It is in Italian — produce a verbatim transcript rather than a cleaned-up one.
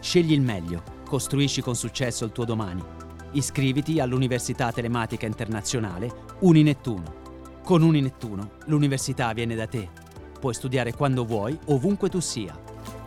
Scegli il meglio, costruisci con successo il tuo domani. Iscriviti all'Università Telematica Internazionale Uninettuno. Con Uninettuno l'università viene da te. Puoi studiare quando vuoi, ovunque tu sia.